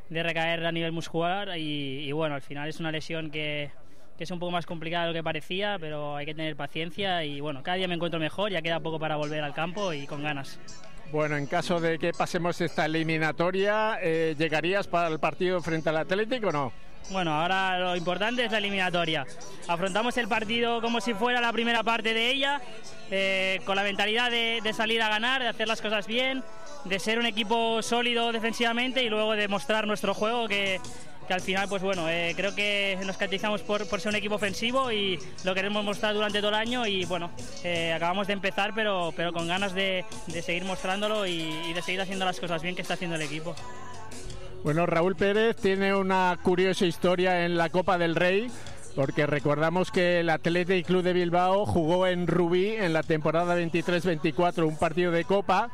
recaer a nivel muscular y bueno, al final es una lesión que es un poco más complicada de lo que parecía, pero hay que tener paciencia y bueno, cada día me encuentro mejor, ya queda poco para volver al campo y con ganas. Bueno, en caso de que pasemos esta eliminatoria, ¿llegarías para el partido frente al Atlético o no? Bueno, ahora lo importante es la eliminatoria. Afrontamos el partido como si fuera la primera parte de ella, con la mentalidad de salir a ganar, de hacer las cosas bien, de ser un equipo sólido defensivamente y luego de mostrar nuestro juego que al final, pues bueno, creo que nos caracterizamos por ser un equipo ofensivo y lo queremos mostrar durante todo el año y bueno, acabamos de empezar pero con ganas de seguir mostrándolo y de seguir haciendo las cosas bien que está haciendo el equipo. Bueno, Raúl Pérez tiene una curiosa historia en la Copa del Rey, porque recordamos que el Athletic Club de Bilbao jugó en Rubí en la temporada 23-24 un partido de Copa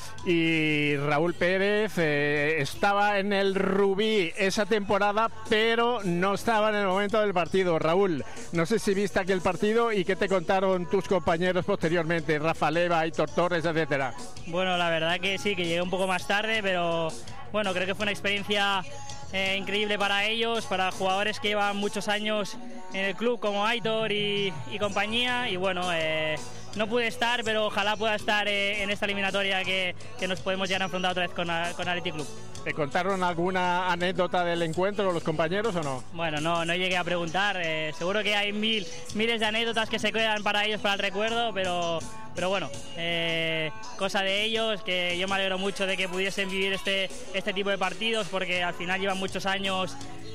y Raúl Pérez estaba en el Rubí esa temporada, pero no estaba en el momento del partido. Raúl, no sé si viste aquel partido y qué te contaron tus compañeros posteriormente, Rafa Leva, Aitor Torres, etcétera. Bueno, la verdad que sí, que llegué un poco más tarde, pero bueno, creo que fue una experiencia increíble para ellos, para jugadores que llevan muchos años en el club como Aitor y compañía y bueno, no pude estar, pero ojalá pueda estar en esta eliminatoria que nos podemos llegar a enfrentar otra vez con Athletic Club. ¿Te contaron alguna anécdota del encuentro los compañeros o no? Bueno, no llegué a preguntar, seguro que hay miles de anécdotas que se quedan para ellos para el recuerdo, pero bueno, cosa de ellos, que yo me alegro mucho de que pudiesen vivir este tipo de partidos porque al final llevan muchos años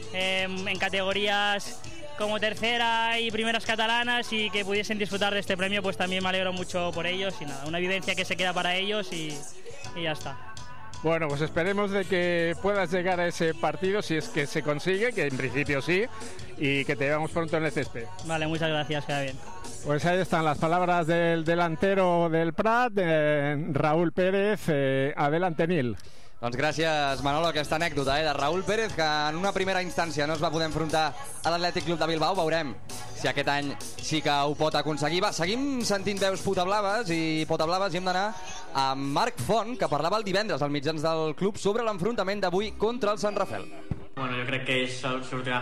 en categorías como tercera y primeras catalanas y que pudiesen disfrutar de este premio, pues también me alegro mucho por ellos y nada, una vivencia que se queda para ellos y ya está. Bueno, pues esperemos de que puedas llegar a ese partido si es que se consigue, que en principio sí, y que te veamos pronto en el césped. Vale, muchas gracias, queda bien. Pues ahí están las palabras del delantero del Prat, Raúl Pérez. Adelante, Nil. Doncs gràcies, Manolo, aquesta anècdota de Raúl Pérez, que en una primera instància no es va poder enfrontar a l'Atlètic Club de Bilbao. Veurem si aquest any sí que ho pot aconseguir. Va, seguim sentint veus potablaves i hem d'anar a Marc Font, que parlava el divendres als mitjans del club sobre l'enfrontament d'avui contra el Sant Rafel. Bueno, jo crec que ells sortiran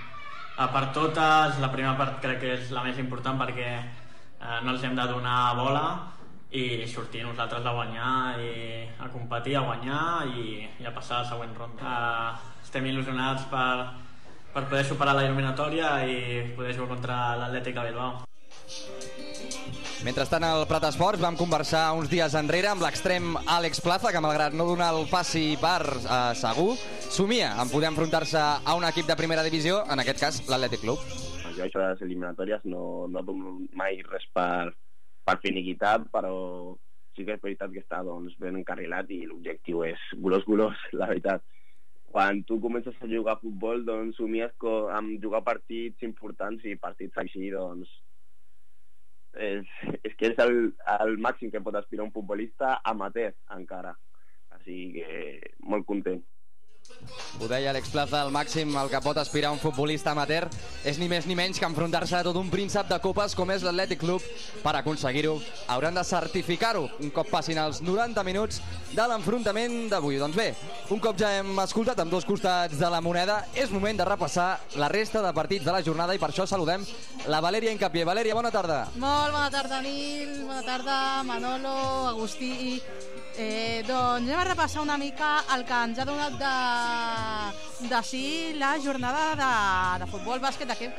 a per totes. La primera part crec que és la més important perquè no els hem de donar bola i sortir nosaltres a guanyar i a competir, a guanyar i a passar a la següent ronda. Estem il·lusionats per poder superar la eliminatòria i poder jugar contra l'Atlètic de Bilbao. Mentrestant, al Prat Esports vam conversar uns dies enrere amb l'extrem Àlex Plaza, que malgrat no donar el passi per segur, somia en poder enfrontar-se a un equip de primera divisió, en aquest cas l'Atlètic Club. Jo això de les eliminatòries no dono mai res per finiquitat, però sí que és veritat que està ben encarrilat i l'objectiu és golós, la veritat. Quan tu comences a jugar a futbol, doncs somies amb jugar partits importants i partits així, doncs és que és el màxim que pot aspirar un futbolista amateur encara, així que molt content. Ho deia Àlex Plaza, el màxim al que pot aspirar un futbolista amateur és ni més ni menys que enfrontar-se a tot un príncep de copes com és l'Atlètic Club. Per aconseguir-ho hauran de certificar-ho un cop passin els 90 minuts de l'enfrontament d'avui. Doncs bé, un cop ja hem escoltat amb dos costats de la moneda, és moment de repassar la resta de partits de la jornada i per això saludem la Valèria Hincapié. Valèria, bona tarda. Molt bona tarda, Nil, bona tarda, Manolo, Agustí. Doncs anem a repassar una mica el que ens ha donat de sí la jornada de futbol bàsquet d'aquest